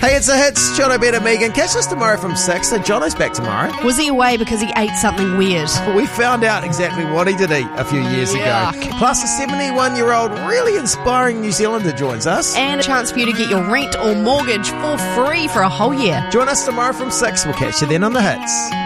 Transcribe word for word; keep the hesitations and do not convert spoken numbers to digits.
Hey, it's the hits. Jono, Ben and Megan. Catch us tomorrow from six. So Jono's back tomorrow. Was he away because he ate something weird? We found out exactly what he did eat a few years Yuck. ago. Plus a seventy-one-year-old really inspiring New Zealander joins us. And a chance for you to get your rent or mortgage for free for a whole year. Join us tomorrow from six. We'll catch you then on the hits.